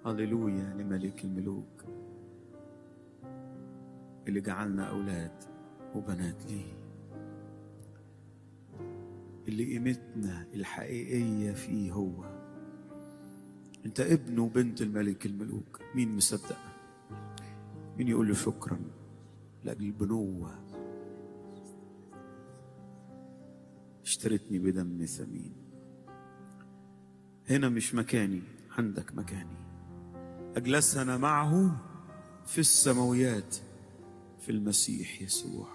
هللويا لملك الملوك اللي جعلنا أولاد وبنات ليه، اللي قيمتنا الحقيقية فيه هو. انت ابن وبنت الملك الملوك. مين مصدق؟ مين يقول له شكرا لأجل البنوة؟ اشتريتني بدم ثمين. هنا مش مكاني، عندك مكاني. أجلسنا معه في السماويات في المسيح يسوع.